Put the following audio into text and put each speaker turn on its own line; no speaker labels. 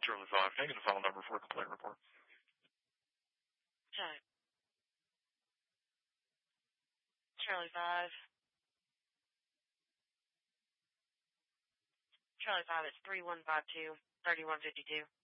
Charlie 5. Can I get a file number for a complaint report?
Okay. Charlie 5. Charlie 5, it's 3152-3152.